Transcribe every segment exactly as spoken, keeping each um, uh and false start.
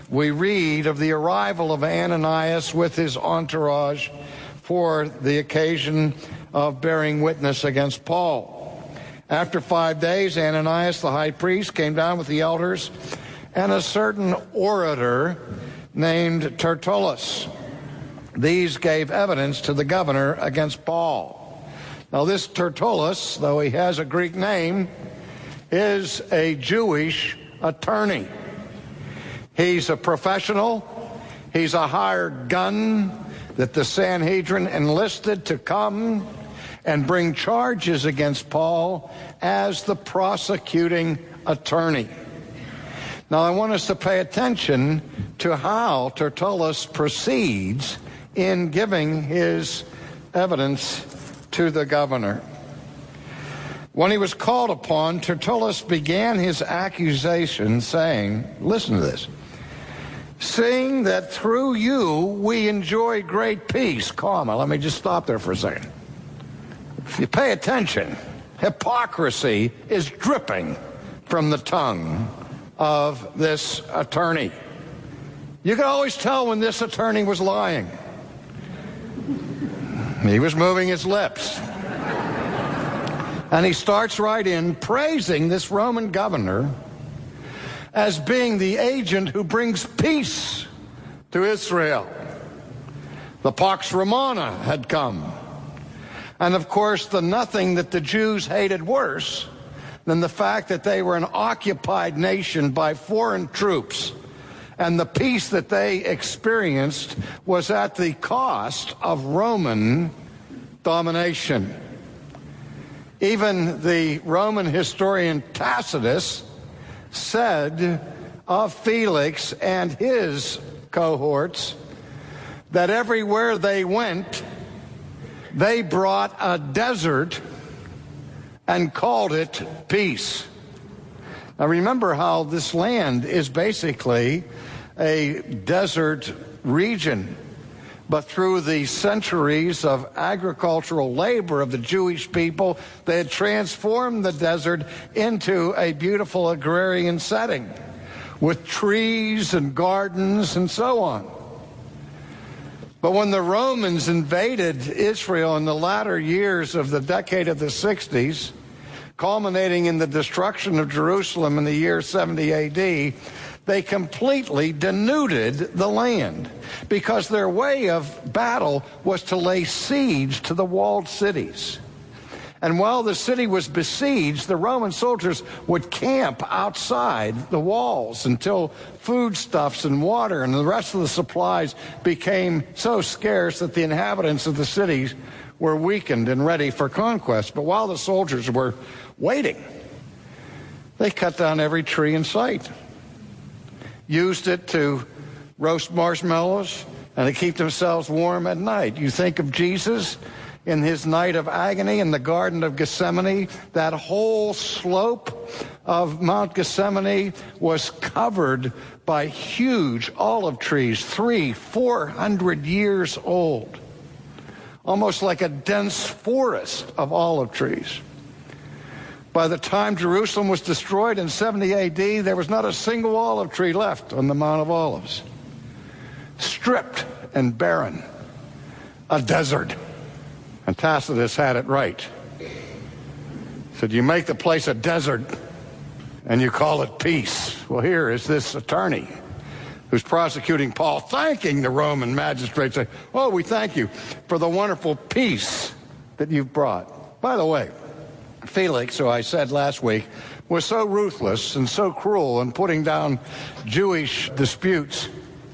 we read of the arrival of Ananias with his entourage for the occasion of bearing witness against Paul. After five days, Ananias the high priest came down with the elders and a certain orator named Tertullus. These gave evidence to the governor against Paul. Now this Tertullus, though he has a Greek name, is a Jewish attorney. He's a professional. He's a hired gun that the Sanhedrin enlisted to come and bring charges against Paul as the prosecuting attorney. Now, I want us to pay attention to how Tertullus proceeds in giving his evidence to the governor. When he was called upon, Tertullus began his accusation saying, listen to this, seeing that through you we enjoy great peace, comma, let me just stop there for a second. If you pay attention, hypocrisy is dripping from the tongue of this attorney. You could always tell when this attorney was lying. He was moving his lips. And he starts right in praising this Roman governor as being the agent who brings peace to Israel. The Pax Romana had come. And of course, the nothing that the Jews hated worse than the fact that they were an occupied nation by foreign troops. And the peace that they experienced was at the cost of Roman domination. Even the Roman historian Tacitus said of Felix and his cohorts that everywhere they went, they brought a desert and called it peace. Now remember how this land is basically a desert region. But through the centuries of agricultural labor of the Jewish people, they had transformed the desert into a beautiful agrarian setting with trees and gardens and so on. But when the Romans invaded Israel in the latter years of the decade of the sixties, culminating in the destruction of Jerusalem in the year seventy A D, they completely denuded the land because their way of battle was to lay siege to the walled cities. And while the city was besieged, the Roman soldiers would camp outside the walls until foodstuffs and water and the rest of the supplies became so scarce that the inhabitants of the cities were weakened and ready for conquest. But while the soldiers were waiting, they cut down every tree in sight, used it to roast marshmallows and to keep themselves warm at night. You think of Jesus in his night of agony in the Garden of Gethsemane. That whole slope of Mount Gethsemane was covered by huge olive trees, three, four hundred years old, almost like a dense forest of olive trees. By the time Jerusalem was destroyed in seventy A D, there was not a single olive tree left on the Mount of Olives. Stripped and barren, a desert. And Tacitus had it right. He said, you make the place a desert and you call it peace. Well, here is this attorney who's prosecuting Paul, thanking the Roman magistrate, saying, oh, we thank you for the wonderful peace that you've brought. By the way, Felix, who I said last week, was so ruthless and so cruel in putting down Jewish disputes,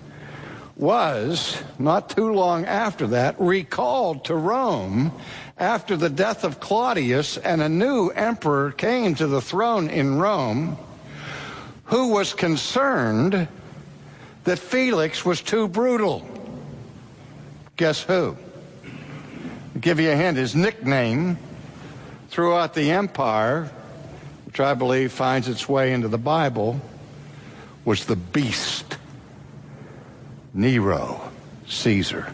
was, not too long after that, recalled to Rome after the death of Claudius, and a new emperor came to the throne in Rome who was concerned that Felix was too brutal. Guess who? I'll give you a hint. His nickname throughout the empire, which I believe finds its way into the Bible, was the Beast. Nero, Caesar.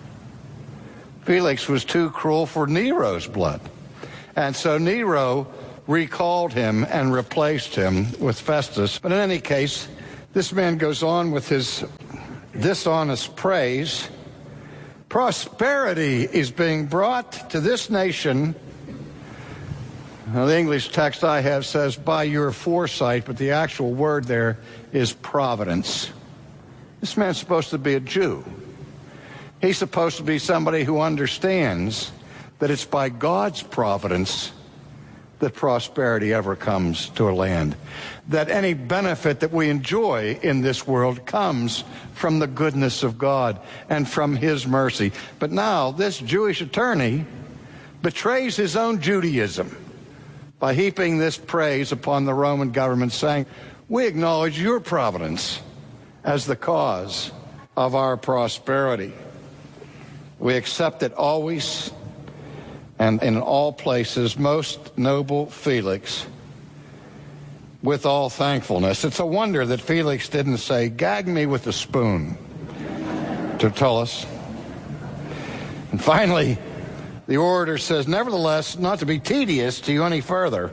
Felix was too cruel for Nero's blood. And so Nero recalled him and replaced him with Festus. But in any case, this man goes on with his dishonest praise, prosperity is being brought to this nation. Now, the English text I have says, by your foresight, but the actual word there is providence. This man's supposed to be a Jew. He's supposed to be somebody who understands that it's by God's providence that prosperity ever comes to a land, that any benefit that we enjoy in this world comes from the goodness of God and from his mercy. But now this Jewish attorney betrays his own Judaism by heaping this praise upon the Roman government, saying, we acknowledge your providence as the cause of our prosperity. We accept it always and in all places, most noble Felix, with all thankfulness. It's a wonder that Felix didn't say, gag me with a spoon, Tertullus. And finally, the orator says, nevertheless, not to be tedious to you any further,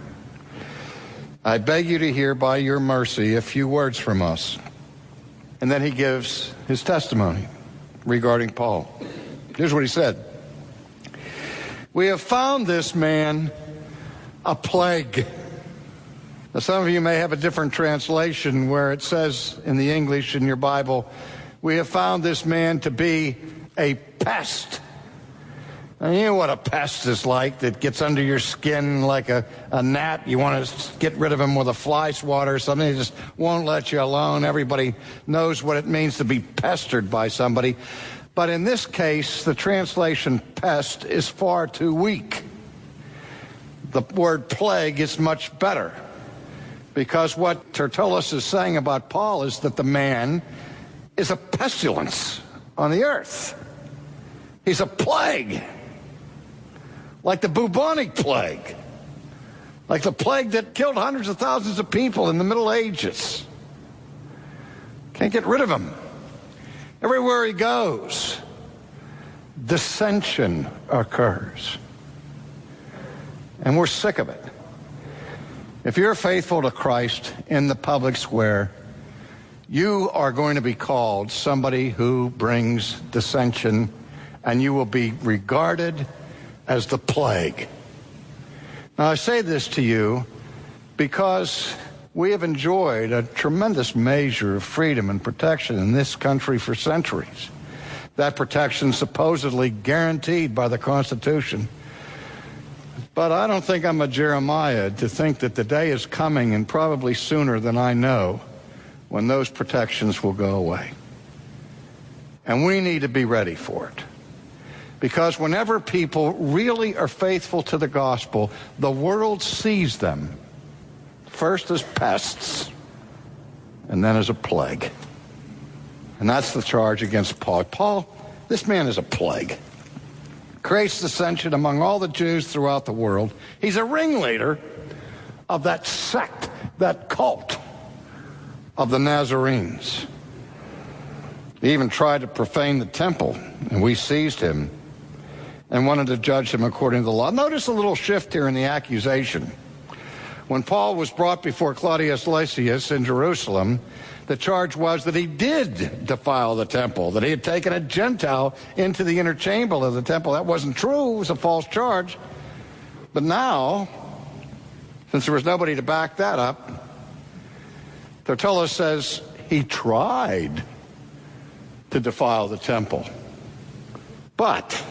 I beg you to hear by your mercy a few words from us. And then he gives his testimony regarding Paul. Here's what he said. We have found this man a plague. Now, some of you may have a different translation where it says in the English in your Bible, we have found this man to be a pest. Now, you know what a pest is like, that gets under your skin like a, a gnat. You want to get rid of him with a fly swatter or something. He just won't let you alone. Everybody knows what it means to be pestered by somebody. But in this case, the translation pest is far too weak. The word plague is much better, because what Tertullus is saying about Paul is that the man is a pestilence on the earth. He's a plague, like the bubonic plague, like the plague that killed hundreds of thousands of people in the Middle Ages. Can't get rid of him. Everywhere he goes, dissension occurs. And we're sick of it. If you're faithful to Christ in the public square, you are going to be called somebody who brings dissension, and you will be regarded as the plague. Now, I say this to you because we have enjoyed a tremendous measure of freedom and protection in this country for centuries. That protection supposedly guaranteed by the Constitution. But I don't think I'm a Jeremiah to think that the day is coming, and probably sooner than I know, when those protections will go away. And we need to be ready for it. Because whenever people really are faithful to the gospel, the world sees them first as pests, and then as a plague. And that's the charge against Paul. Paul, this man is a plague. Creates dissension among all the Jews throughout the world. He's a ringleader of that sect, that cult of the Nazarenes. He even tried to profane the temple, and we seized him and wanted to judge him according to the law. Notice a little shift here in the accusation. When Paul was brought before Claudius Lysias in Jerusalem, the charge was that he did defile the temple, that he had taken a Gentile into the inner chamber of the temple. That wasn't true. It was a false charge. But now, since there was nobody to back that up, Tertullus says he tried to defile the temple. But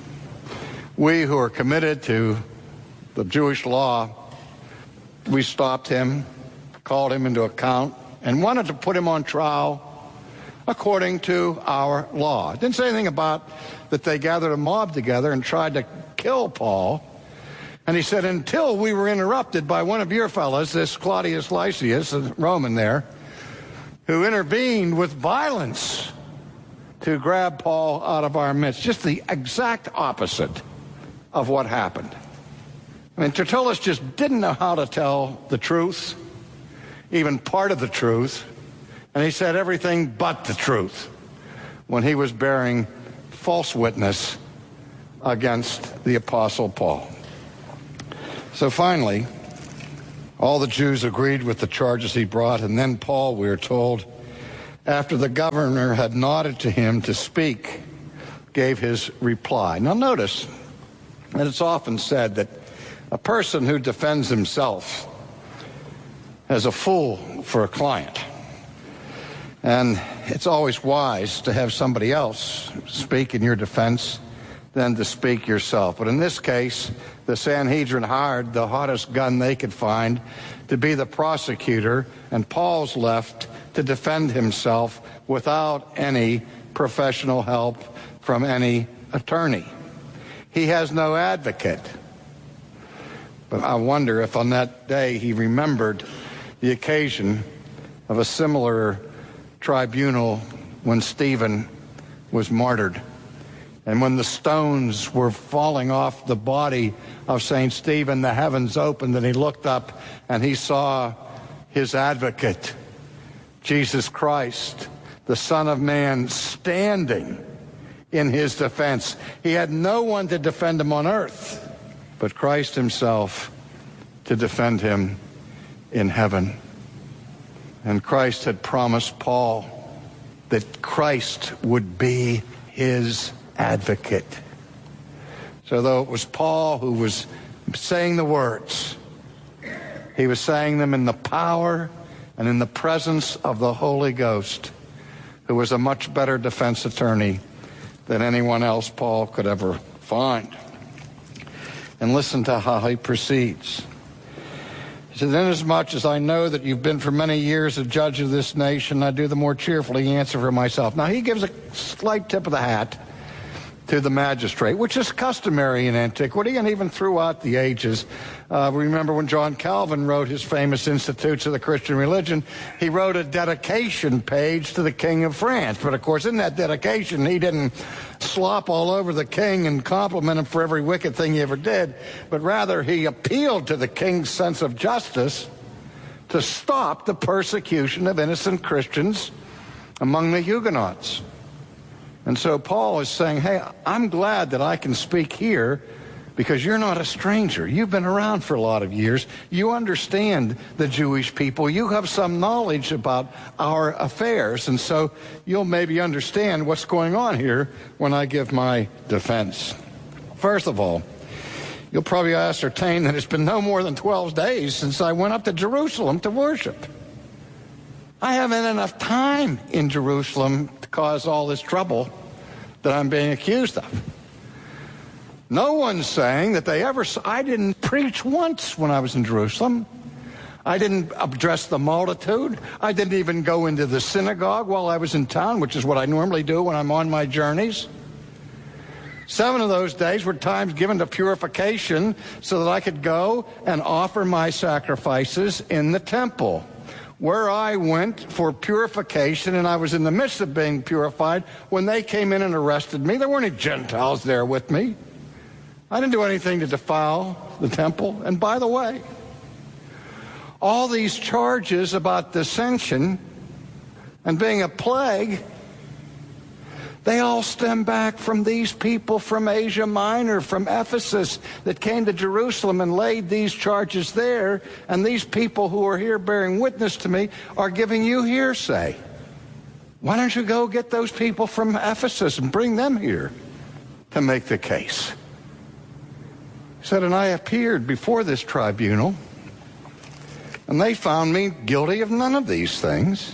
we who are committed to the Jewish law, we stopped him, called him into account, and wanted to put him on trial according to our law. It didn't say anything about that they gathered a mob together and tried to kill Paul. And he said, until we were interrupted by one of your fellows, this Claudius Lysias, a Roman there, who intervened with violence to grab Paul out of our midst. Just the exact opposite of what happened. I mean, Tertullus just didn't know how to tell the truth, even part of the truth, and he said everything but the truth when he was bearing false witness against the Apostle Paul. So finally, all the Jews agreed with the charges he brought, and then Paul, we are told, after the governor had nodded to him to speak, gave his reply. Now notice that it's often said that a person who defends himself has a fool for a client. And it's always wise to have somebody else speak in your defense than to speak yourself. But in this case, the Sanhedrin hired the hottest gun they could find to be the prosecutor, and Paul's left to defend himself without any professional help from any attorney. He has no advocate. But I wonder if on that day he remembered the occasion of a similar tribunal when Stephen was martyred. And when the stones were falling off the body of Saint Stephen, the heavens opened and he looked up and he saw his advocate, Jesus Christ, the Son of Man, standing in his defense. He had no one to defend him on earth, but Christ himself to defend him in heaven. And Christ had promised Paul that Christ would be his advocate. So though it was Paul who was saying the words, he was saying them in the power and in the presence of the Holy Ghost, who was a much better defense attorney than anyone else Paul could ever find. And listen to how he proceeds. He said, "Inasmuch as I know that you've been for many years a judge of this nation, I do the more cheerfully answer for myself." Now he gives a slight tip of the hat to the magistrate, which is customary in antiquity and even throughout the ages. Uh, remember when John Calvin wrote his famous Institutes of the Christian Religion, he wrote a dedication page to the King of France. But of course, in that dedication, he didn't slop all over the king and compliment him for every wicked thing he ever did, but rather he appealed to the king's sense of justice to stop the persecution of innocent Christians among the Huguenots. And so Paul is saying, hey, I'm glad that I can speak here because you're not a stranger. You've been around for a lot of years. You understand the Jewish people. You have some knowledge about our affairs. And so you'll maybe understand what's going on here when I give my defense. First of all, you'll probably ascertain that it's been no more than twelve days since I went up to Jerusalem to worship. I haven't enough time in Jerusalem to cause all this trouble that I'm being accused of. No one's saying that they ever... I didn't preach once when I was in Jerusalem. I didn't address the multitude. I didn't even go into the synagogue while I was in town, which is what I normally do when I'm on my journeys. Seven of those days were times given to purification so that I could go and offer my sacrifices in the temple, where I went for purification, and I was in the midst of being purified when they came in and arrested me. There weren't any Gentiles there with me. I didn't do anything to defile the temple. And by the way, all these charges about dissension and being a plague, they all stem back from these people from Asia Minor, from Ephesus, that came to Jerusalem and laid these charges there. And these people who are here bearing witness to me are giving you hearsay. Why don't you go get those people from Ephesus and bring them here to make the case? He said, and I appeared before this tribunal, and they found me guilty of none of these things.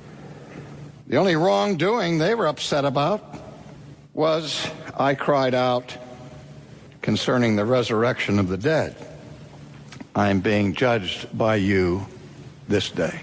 The only wrongdoing they were upset about was I cried out concerning the resurrection of the dead. I am being judged by you this day.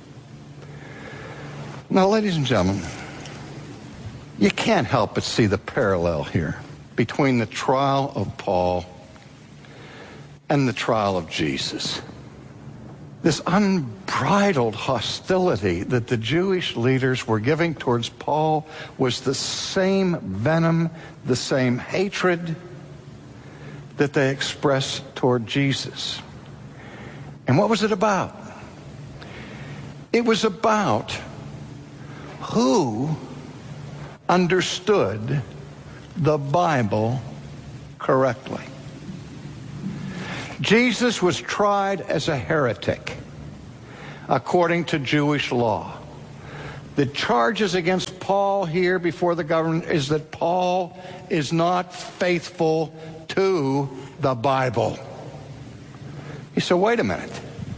Now, ladies and gentlemen, you can't help but see the parallel here between the trial of Paul and the trial of Jesus. This unbridled hostility that the Jewish leaders were giving towards Paul was the same venom, the same hatred that they expressed toward Jesus. And what was it about? It was about who understood the Bible correctly. Jesus was tried as a heretic according to Jewish law. The charges against Paul here before the government is that Paul is not faithful to the Bible. He said, wait a minute.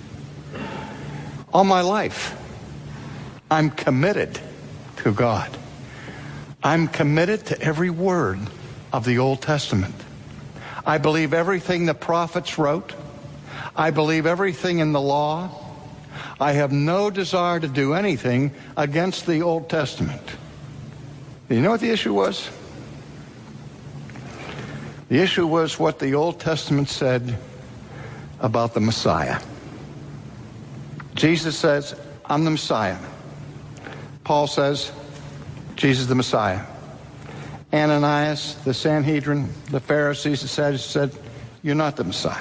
All my life, I'm committed to God. I'm committed to every word of the Old Testament. I believe everything the prophets wrote. I believe everything in the law. I have no desire to do anything against the Old Testament. You know what the issue was? The issue was what the Old Testament said about the Messiah. Jesus says, I'm the Messiah. Paul says, Jesus is the Messiah. Ananias, the Sanhedrin, the Pharisees, the Sadducees said, you're not the Messiah.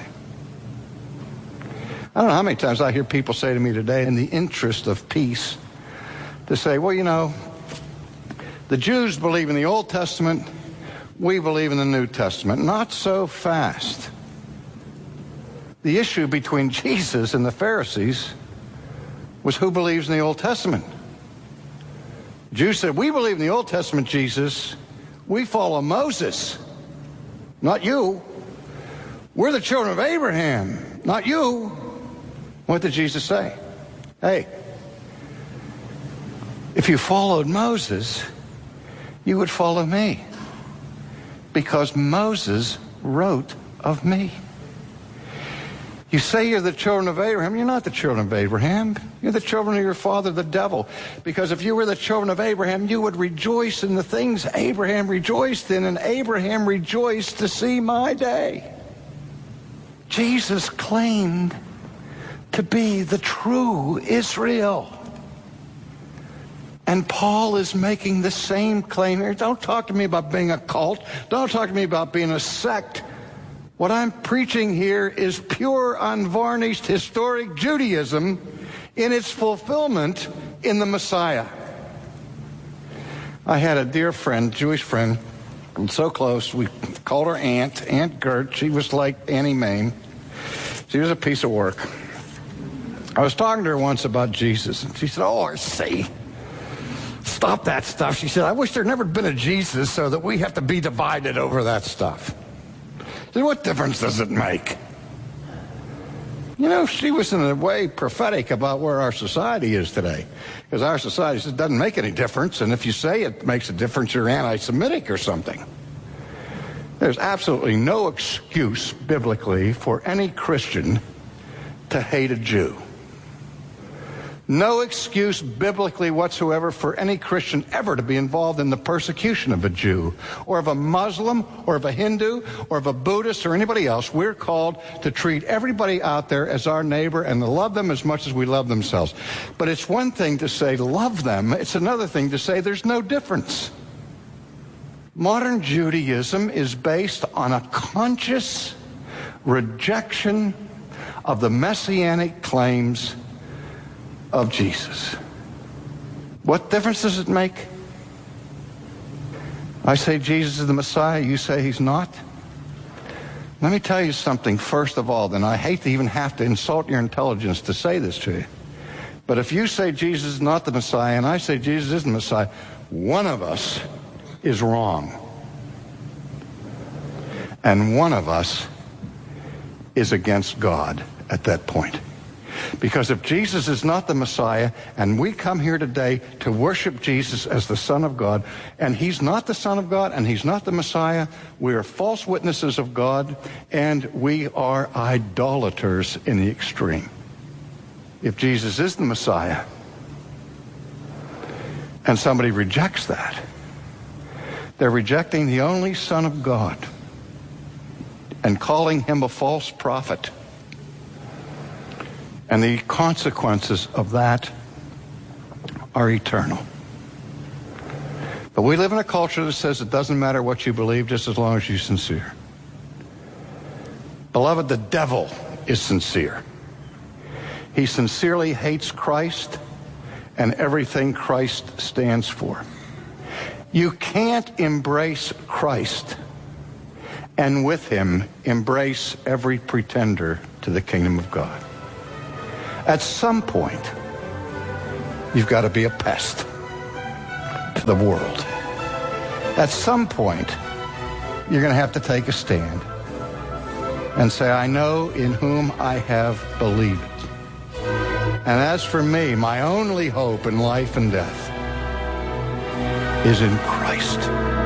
I don't know how many times I hear people say to me today, in the interest of peace, to say, well, you know, the Jews believe in the Old Testament, we believe in the New Testament. Not so fast. The issue between Jesus and the Pharisees was who believes in the Old Testament. Jews said, we believe in the Old Testament, Jesus. We follow Moses, not you. We're the children of Abraham, not you. What did Jesus say? Hey, if you followed Moses, you would follow me, because Moses wrote of me. You say you're the children of Abraham. You're not the children of Abraham. You're the children of your father, the devil. Because if you were the children of Abraham, you would rejoice in the things Abraham rejoiced in, and Abraham rejoiced to see my day. Jesus claimed to be the true Israel. And Paul is making the same claim here. Don't talk to me about being a cult. Don't talk to me about being a sect. What I'm preaching here is pure, unvarnished, historic Judaism in its fulfillment in the Messiah. I had a dear friend, Jewish friend, and so close, we called her Aunt, Aunt Gert. She was like Annie Main. She was a piece of work. I was talking to her once about Jesus, and she said, oh, R C, stop that stuff. She said, I wish there never had been a Jesus so that we have to be divided over that stuff. I said, what difference does it make? You know, she was in a way prophetic about where our society is today. Because our society says it doesn't make any difference, and if you say it makes a difference, you're anti-Semitic or something. There's absolutely no excuse biblically for any Christian to hate a Jew. No excuse biblically whatsoever for any Christian ever to be involved in the persecution of a Jew or of a Muslim or of a Hindu or of a Buddhist or anybody else. We're called to treat everybody out there as our neighbor and to love them as much as we love themselves. But it's one thing to say love them. It's another thing to say there's no difference. Modern Judaism is based on a conscious rejection of the messianic claims of Jesus. What difference does it make? I say Jesus is the Messiah, you say he's not. Let me tell you something first of all, then I hate to even have to insult your intelligence to say this to you. But if you say Jesus is not the Messiah and I say Jesus is the Messiah, one of us is wrong. And one of us is against God at that point. Because if Jesus is not the Messiah, and we come here today to worship Jesus as the Son of God, and he's not the Son of God, and he's not the Messiah, we are false witnesses of God, and we are idolaters in the extreme. If Jesus is the Messiah, and somebody rejects that, they're rejecting the only Son of God and calling him a false prophet. And the consequences of that are eternal. But we live in a culture that says it doesn't matter what you believe, just as long as you're sincere. Beloved, the devil is sincere. He sincerely hates Christ and everything Christ stands for. You can't embrace Christ and with him embrace every pretender to the kingdom of God. At some point, you've got to be a pest. the world. At some point, you're going to have to take a stand and say, I know in whom I have believed. And as for me, my only hope in life and death is in Christ.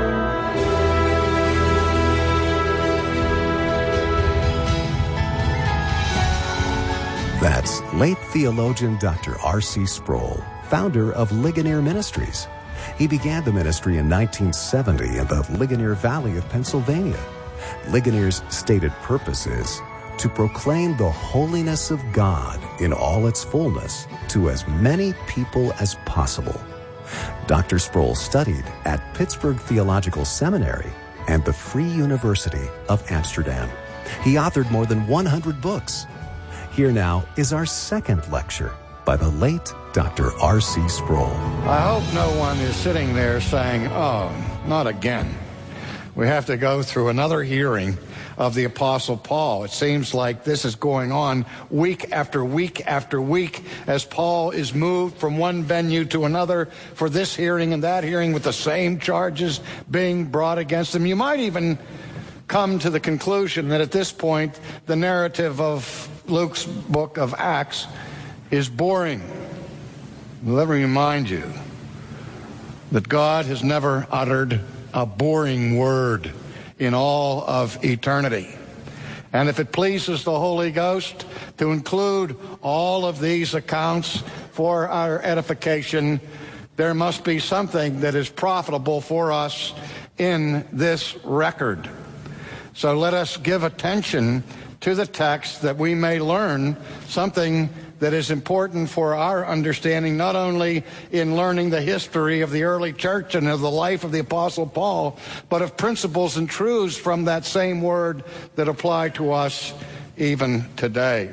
That's late theologian Doctor R C Sproul, founder of Ligonier Ministries. He began the ministry in nineteen seventy in the Ligonier Valley of Pennsylvania. Ligonier's stated purpose is to proclaim the holiness of God in all its fullness to as many people as possible. Doctor Sproul studied at Pittsburgh Theological Seminary and the Free University of Amsterdam. He authored more than one hundred books. Here now is our second lecture by the late Doctor R C Sproul. I hope no one is sitting there saying, oh, not again. We have to go through another hearing of the Apostle Paul. It seems like this is going on week after week after week as Paul is moved from one venue to another for this hearing and that hearing with the same charges being brought against him. You might even come to the conclusion that at this point the narrative of Luke's book of Acts is boring. Let me remind you that God has never uttered a boring word in all of eternity. And if it pleases the Holy Ghost to include all of these accounts for our edification, there must be something that is profitable for us in this record. So let us give attention to the text that we may learn something that is important for our understanding, not only in learning the history of the early church and of the life of the Apostle Paul, but of principles and truths from that same word that apply to us even today.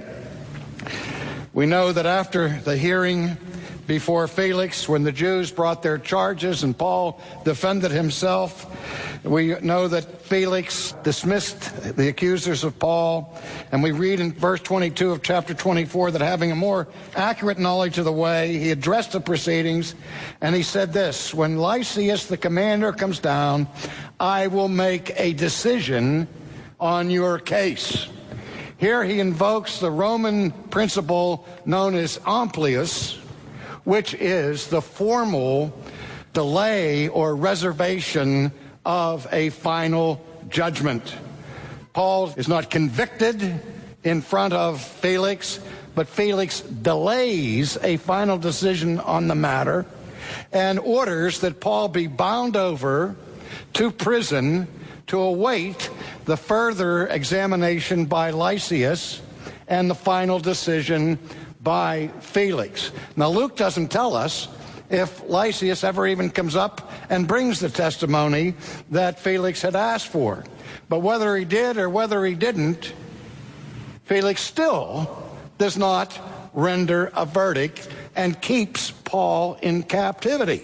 We know that after the hearing before Felix, when the Jews brought their charges and Paul defended himself, we know that Felix dismissed the accusers of Paul, and we read in verse twenty-two of chapter twenty-four that having a more accurate knowledge of the way, he addressed the proceedings, and he said this, when Lysias the commander comes down, I will make a decision on your case. Here he invokes the Roman principle known as amplius, which is the formal delay or reservation of a final judgment. Paul is not convicted in front of Felix, but Felix delays a final decision on the matter and orders that Paul be bound over to prison to await the further examination by Lysias and the final decision by Felix. Now, Luke doesn't tell us if Lysias ever even comes up and brings the testimony that Felix had asked for. But whether he did or whether he didn't, Felix still does not render a verdict and keeps Paul in captivity.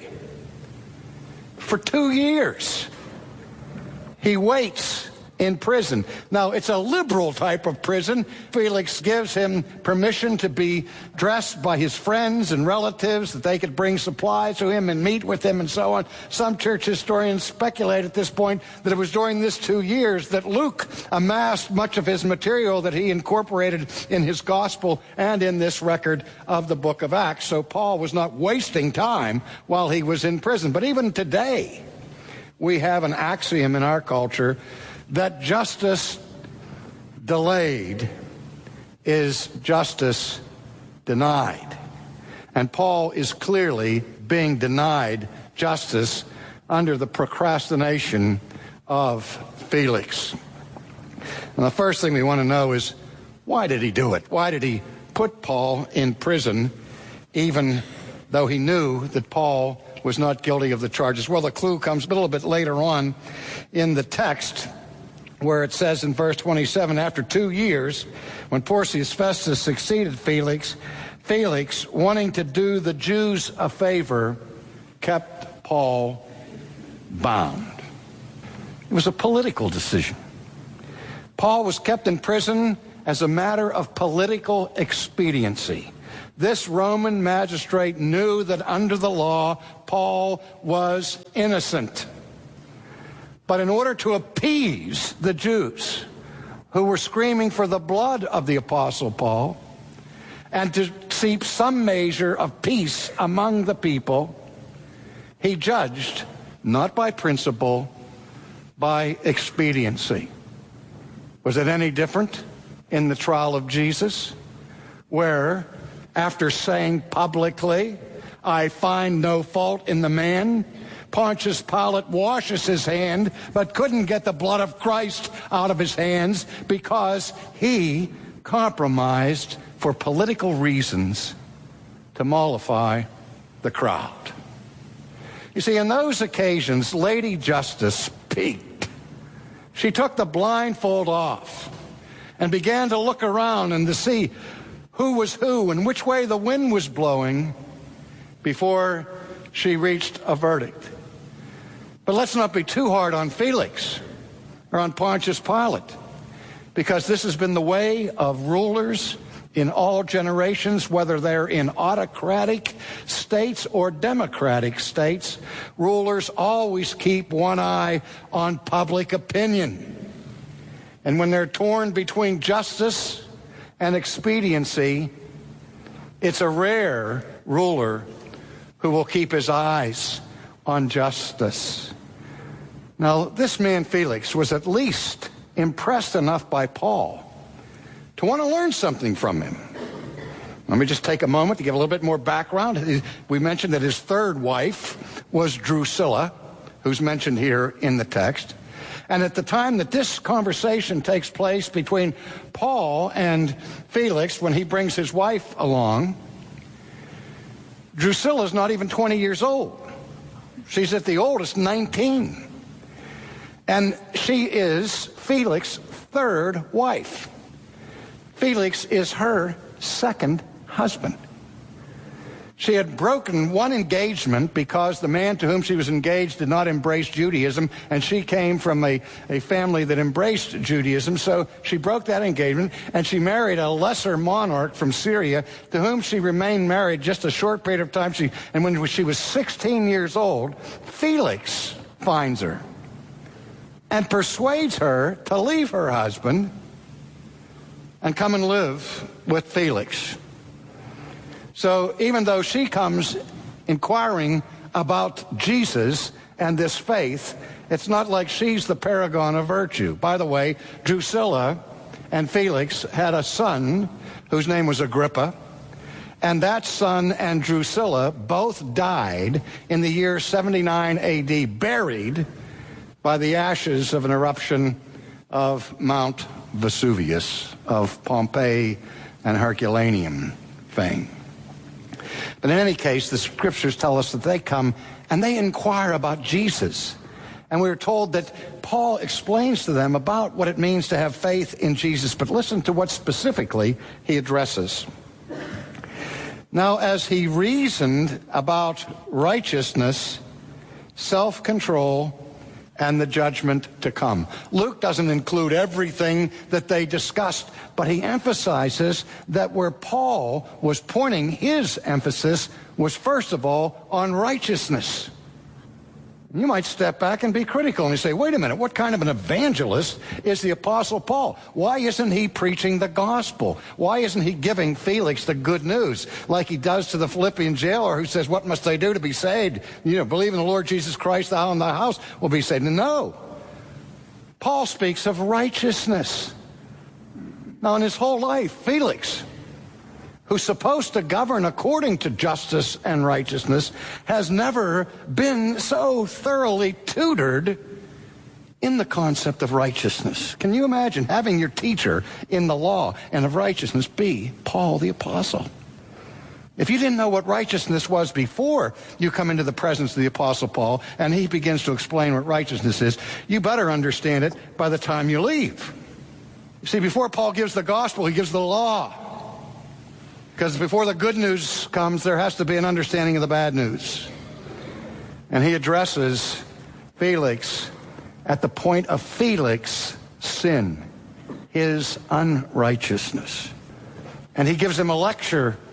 For two years, he waits in prison. Now, it's a liberal type of prison. Felix gives him permission to be dressed by his friends and relatives, that they could bring supplies to him and meet with him and so on. Some church historians speculate at this point that it was during this two years that Luke amassed much of his material that he incorporated in his gospel and in this record of the book of Acts. So Paul was not wasting time while he was in prison. But even today, we have an axiom in our culture that justice delayed is justice denied. And Paul is clearly being denied justice under the procrastination of Felix. And the first thing we want to know is, why did he do it? Why did he put Paul in prison even though he knew that Paul was not guilty of the charges? Well, the clue comes a little bit later on in the text, where it says in verse twenty-seven, after two years, when Porcius Festus succeeded Felix, Felix, wanting to do the Jews a favor, kept Paul bound. It was a political decision. Paul was kept in prison as a matter of political expediency. This Roman magistrate knew that under the law, Paul was innocent. But in order to appease the Jews who were screaming for the blood of the Apostle Paul, and to seek some measure of peace among the people, he judged not by principle, by expediency. Was it any different in the trial of Jesus, where, after saying publicly, "I find no fault in the man," Pontius Pilate washes his hand, but couldn't get the blood of Christ out of his hands because he compromised for political reasons to mollify the crowd. You see, in those occasions, Lady Justice peaked. She took the blindfold off and began to look around and to see who was who and which way the wind was blowing before she reached a verdict. But let's not be too hard on Felix or on Pontius Pilate, because this has been the way of rulers in all generations, whether they're in autocratic states or democratic states. Rulers always keep one eye on public opinion. And when they're torn between justice and expediency, it's a rare ruler who will keep his eyes on justice. Now, this man Felix was at least impressed enough by Paul to want to learn something from him. Let me just take a moment to give a little bit more background. We mentioned that his third wife was Drusilla, who's mentioned here in the text. And at the time that this conversation takes place between Paul and Felix, when he brings his wife along, Drusilla's not even twenty years old. She's at the oldest nineteen. And she is Felix's third wife. Felix is her second husband. She had broken one engagement because the man to whom she was engaged did not embrace Judaism, and she came from a, a family that embraced Judaism. So she broke that engagement, and she married a lesser monarch from Syria, to whom she remained married just a short period of time. She, and when she was sixteen years old, Felix finds her and persuades her to leave her husband and come and live with Felix. So even though she comes inquiring about Jesus and this faith, it's not like she's the paragon of virtue. By the way, Drusilla and Felix had a son whose name was Agrippa, and that son and Drusilla both died in the year seventy-nine A D, buried by the ashes of an eruption of Mount Vesuvius, of Pompeii and Herculaneum fame. But in any case, the scriptures tell us that they come and they inquire about Jesus. And we're told that Paul explains to them about what it means to have faith in Jesus. But listen to what specifically he addresses. Now, as he reasoned about righteousness, self-control, and the judgment to come. Luke doesn't include everything that they discussed, but he emphasizes that where Paul was pointing his emphasis was first of all on righteousness. You might step back and be critical and you say, wait a minute, what kind of an evangelist is the Apostle Paul? Why isn't he preaching the gospel? Why isn't he giving Felix the good news like he does to the Philippian jailer who says, what must they do to be saved? You know, believe in the Lord Jesus Christ, thou and thy house will be saved. No. Paul speaks of righteousness. Now, in his whole life, Felix, who's supposed to govern according to justice and righteousness, has never been so thoroughly tutored in the concept of righteousness. Can you imagine having your teacher in the law and of righteousness be Paul the Apostle? If you didn't know what righteousness was before you come into the presence of the Apostle Paul and he begins to explain what righteousness is, you better understand it by the time you leave. You see, before Paul gives the gospel, he gives the law. Because before the good news comes, there has to be an understanding of the bad news. And he addresses Felix at the point of Felix's sin, his unrighteousness. And he gives him a lecture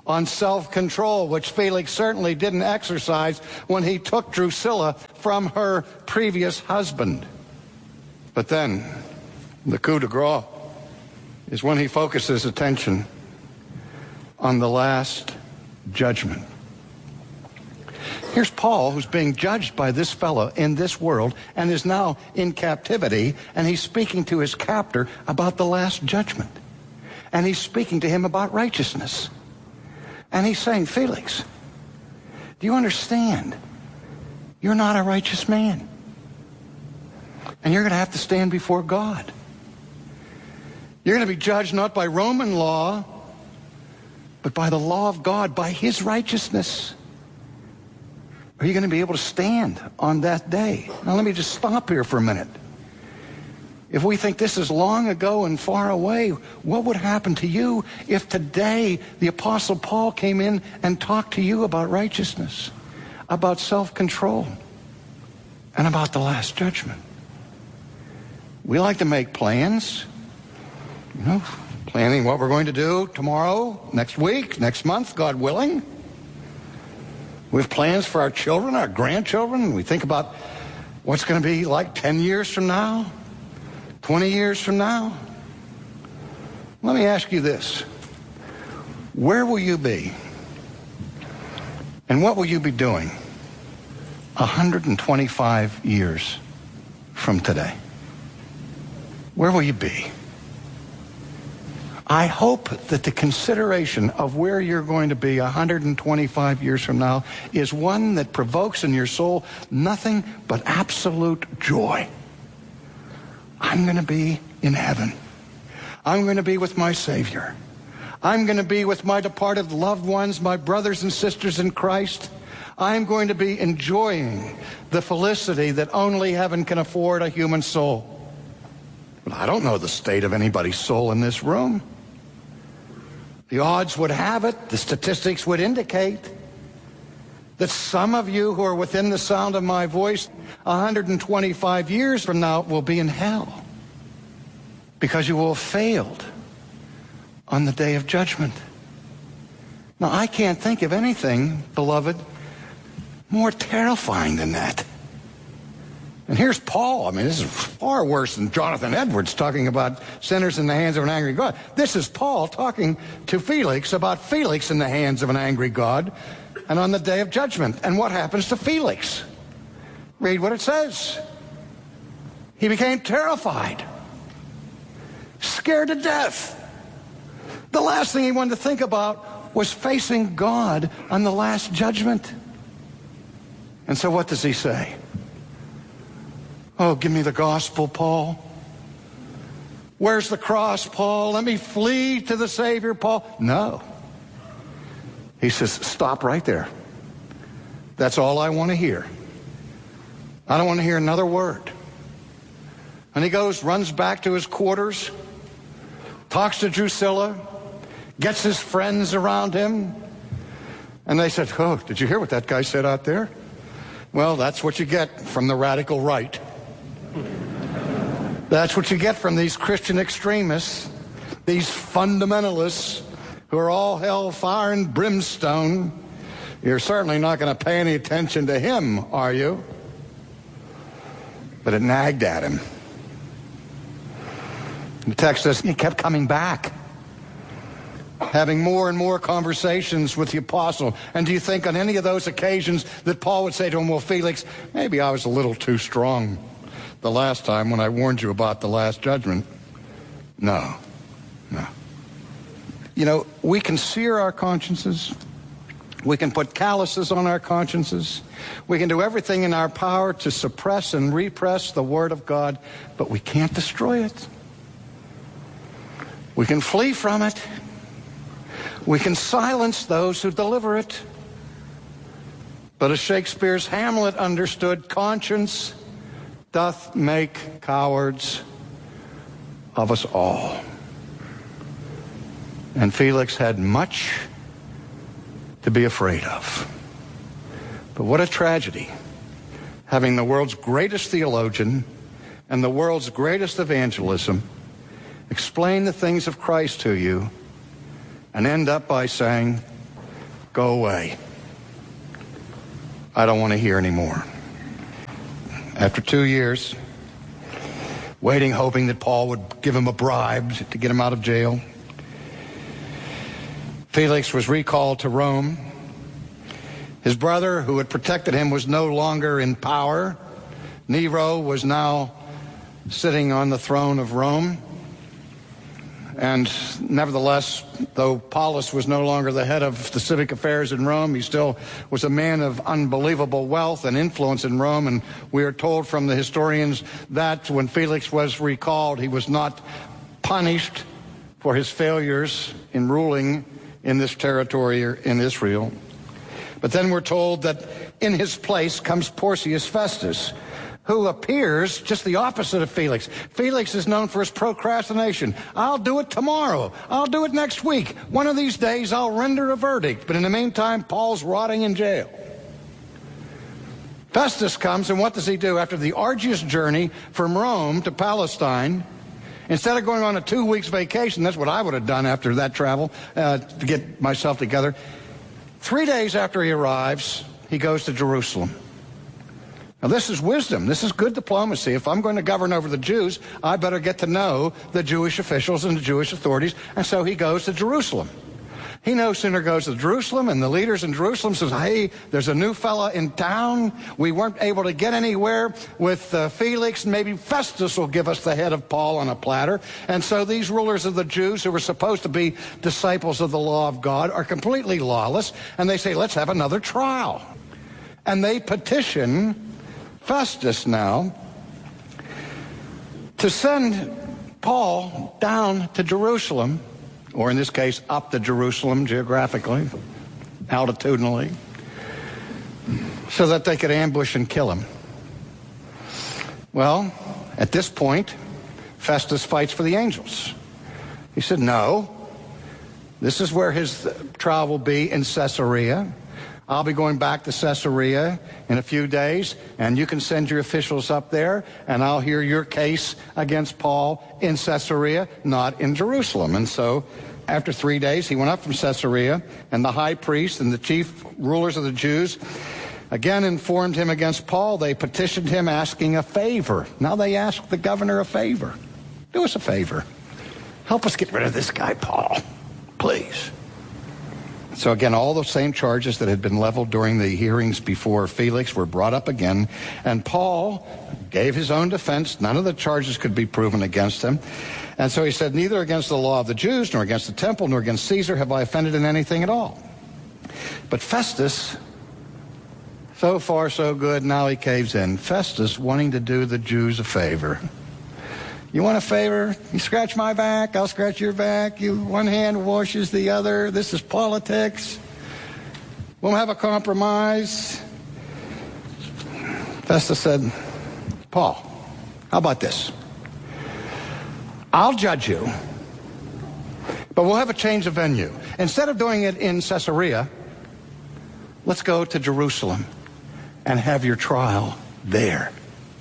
on self-control, which Felix certainly didn't exercise when he took Drusilla from her previous husband. But then, the coup de grace is when he focuses attention on the last judgment. Here's Paul, who's being judged by this fellow in this world and is now in captivity, and he's speaking to his captor about the last judgment. And he's speaking to him about righteousness. And he's saying, Felix, do you understand? You're not a righteous man. And you're going to have to stand before God. You're going to be judged not by Roman law, but by the law of God, by his righteousness. Are you going to be able to stand on that day? Now let me just stop here for a minute. If we think this is long ago and far away, what would happen to you if today the Apostle Paul came in and talked to you about righteousness, about self-control, and about the last judgment? We like to make plans, you know, planning what we're going to do tomorrow, next week, next month, God willing. We have plans for our children, our grandchildren. We think about what's going to be like ten years from now, twenty years from now. Let me ask you this. Where will you be? And what will you be doing one hundred twenty-five years from today? Where will you be? I hope that the consideration of where you're going to be one hundred twenty-five years from now is one that provokes in your soul nothing but absolute joy. I'm going to be in heaven. I'm going to be with my Savior. I'm going to be with my departed loved ones, my brothers and sisters in Christ. I'm going to be enjoying the felicity that only heaven can afford a human soul. But I don't know the state of anybody's soul in this room. The odds would have it, the statistics would indicate that some of you who are within the sound of my voice one hundred twenty-five years from now will be in hell because you will have failed on the day of judgment. Now, I can't think of anything, beloved, more terrifying than that. And here's Paul. I mean, this is far worse than Jonathan Edwards talking about sinners in the hands of an angry God. This is Paul talking to Felix about Felix in the hands of an angry God and on the day of judgment. And what happens to Felix? Read what it says. He became terrified, scared to death. The last thing he wanted to think about was facing God on the last judgment. And so what does he say? Oh, give me the gospel, Paul. Where's the cross, Paul? Let me flee to the Savior, Paul. No. He says, stop right there. That's all I want to hear. I don't want to hear another word. And he goes, runs back to his quarters, talks to Drusilla, gets his friends around him. And they said, oh, did you hear what that guy said out there? Well, that's what you get from the radical right. That's what you get from these Christian extremists, these fundamentalists who are all hell, fire, and brimstone. You're certainly not going to pay any attention to him, are you? But it nagged at him. The text says he kept coming back, having more and more conversations with the apostle. And do you think on any of those occasions that Paul would say to him, well, Felix, maybe I was a little too strong the last time when I warned you about the last judgment? No, no. You know, we can sear our consciences. We can put calluses on our consciences. We can do everything in our power to suppress and repress the Word of God, but we can't destroy it. We can flee from it. We can silence those who deliver it. But as Shakespeare's Hamlet understood, conscience doth make cowards of us all. And Felix had much to be afraid of. But what a tragedy, having the world's greatest theologian and the world's greatest evangelism explain the things of Christ to you and end up by saying, go away. I don't want to hear anymore. After two years, waiting, hoping that Paul would give him a bribe to get him out of jail, Felix was recalled to Rome. His brother, who had protected him, was no longer in power. Nero was now sitting on the throne of Rome. And nevertheless, though Paulus was no longer the head of the civic affairs in Rome, he still was a man of unbelievable wealth and influence in Rome. And we are told from the historians that when Felix was recalled, he was not punished for his failures in ruling in this territory in Israel. But then we're told that in his place comes Porcius Festus, who appears just the opposite of Felix. Felix is known for his procrastination. I'll do it tomorrow. I'll do it next week. One of these days I'll render a verdict. But in the meantime, Paul's rotting in jail. Festus comes, and what does he do? After the arduous journey from Rome to Palestine, instead of going on a two weeks vacation, that's what I would have done after that travel, uh, to get myself together. Three days after he arrives, he goes to Jerusalem. Now, this is wisdom. This is good diplomacy. If I'm going to govern over the Jews, I better get to know the Jewish officials and the Jewish authorities. And so he goes to Jerusalem. He no sooner goes to Jerusalem, and the leaders in Jerusalem says, hey, there's a new fella in town. We weren't able to get anywhere with uh, Felix. Maybe Festus will give us the head of Paul on a platter. And so these rulers of the Jews, who were supposed to be disciples of the law of God, are completely lawless. And they say, let's have another trial. And they petition Festus now to send Paul down to Jerusalem, or in this case, up to Jerusalem geographically, altitudinally, so that they could ambush and kill him. Well, at this point, Festus fights for the angels. He said, no, this is where his trial will be, in Caesarea. I'll be going back to Caesarea in a few days, and you can send your officials up there, and I'll hear your case against Paul in Caesarea, not in Jerusalem. And so after three days, he went up from Caesarea, and the high priest and the chief rulers of the Jews again informed him against Paul. They petitioned him asking a favor. Now they ask the governor a favor. Do us a favor. Help us get rid of this guy, Paul, please. So again, all the same charges that had been leveled during the hearings before Felix were brought up again, and Paul gave his own defense. None of the charges could be proven against him. And so he said, neither against the law of the Jews, nor against the temple, nor against Caesar have I offended in anything at all. But Festus, so far so good, now he caves in. Festus wanting to do the Jews a favor. You want a favor? You scratch my back, I'll scratch your back. You, one hand washes the other. This is politics. We'll have a compromise. Festus said, Paul, how about this? I'll judge you, but we'll have a change of venue. Instead of doing it in Caesarea, let's go to Jerusalem and have your trial there.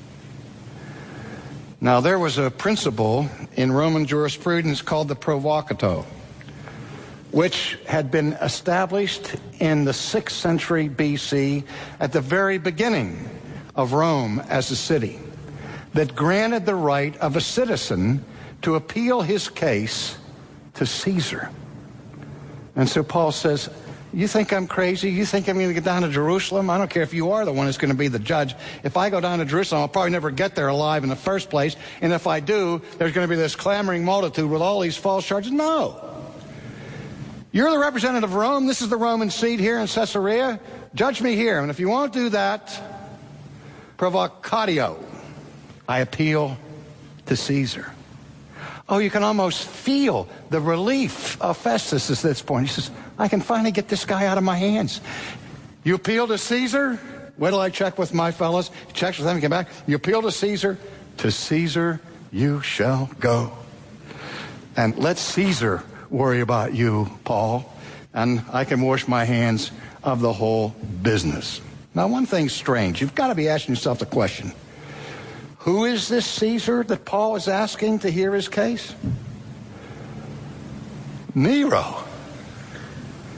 Now, there was a principle in Roman jurisprudence called the provocato, which had been established in the sixth century B C at the very beginning of Rome as a city, that granted the right of a citizen to appeal his case to Caesar. And so Paul says, you think I'm crazy? You think I'm going to get down to Jerusalem? I don't care if you are the one who's going to be the judge. If I go down to Jerusalem, I'll probably never get there alive in the first place. And if I do, there's going to be this clamoring multitude with all these false charges. No. You're the representative of Rome. This is the Roman seat here in Caesarea. Judge me here. And if you won't do that, provocatio, I appeal to Caesar. Oh, you can almost feel the relief of Festus at this point. He says, I can finally get this guy out of my hands. You appeal to Caesar? Wait till I check with my fellows. He checks with them and get back. You appeal to Caesar? To Caesar you shall go. And let Caesar worry about you, Paul, and I can wash my hands of the whole business. Now, one thing's strange. You've got to be asking yourself the question, who is this Caesar that Paul is asking to hear his case? Nero,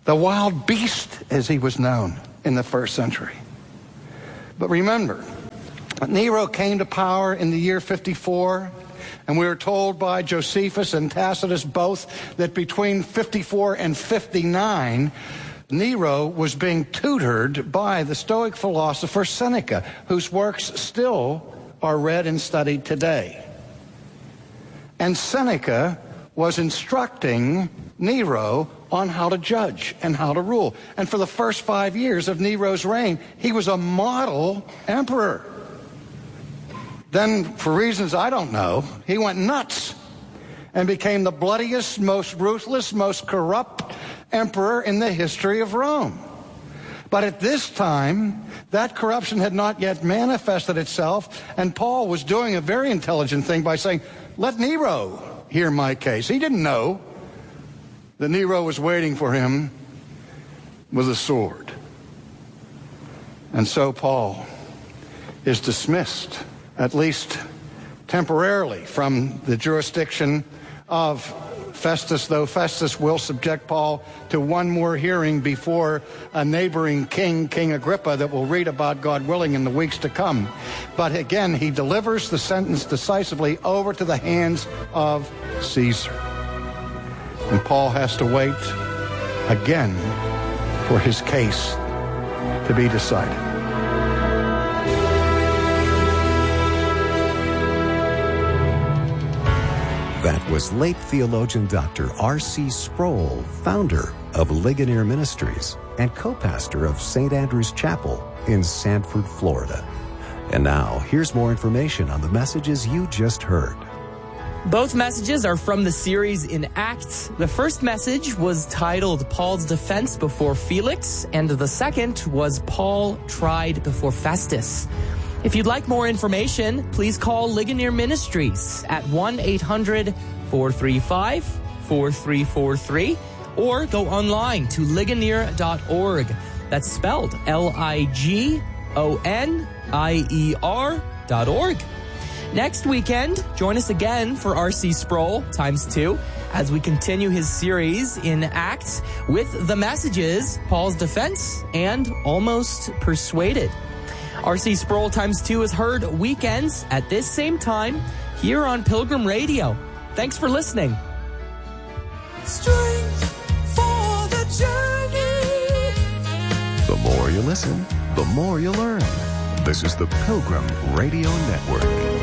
the wild beast, as he was known in the first century. But remember, Nero came to power in the year fifty-four, and we were told by Josephus and Tacitus both that between fifty-four and fifty-nine, Nero was being tutored by the Stoic philosopher Seneca, whose works still are read and studied today. And Seneca was instructing Nero on how to judge and how to rule. And for the first five years of Nero's reign, he was a model emperor. Then, for reasons I don't know, he went nuts and became the bloodiest, most ruthless, most corrupt emperor in the history of Rome. But at this time, that corruption had not yet manifested itself, and Paul was doing a very intelligent thing by saying, let Nero hear my case. He didn't know that Nero was waiting for him with a sword. And so Paul is dismissed, at least temporarily, from the jurisdiction of Festus, though Festus will subject Paul to one more hearing before a neighboring king, King Agrippa, that we'll read about, God willing, in the weeks to come. But again, he delivers the sentence decisively over to the hands of Caesar. And Paul has to wait again for his case to be decided. That was late theologian Doctor R C Sproul, founder of Ligonier Ministries and co-pastor of Saint Andrew's Chapel in Sanford, Florida. And now, here's more information on the messages you just heard. Both messages are from the series in Acts. The first message was titled Paul's Defense Before Felix, and the second was Paul Tried Before Festus. If you'd like more information, please call Ligonier Ministries at one eight hundred, four three five, four three four three or go online to ligonier dot org. That's spelled L I G O N I E R dot org. Next weekend, join us again for R C Sproul times two as we continue his series in Acts with the messages Paul's Defense and Almost Persuaded. R C Sproul times two is heard weekends at this same time here on Pilgrim Radio. Thanks for listening. Strength for the journey. The more you listen, the more you learn. This is the Pilgrim Radio Network.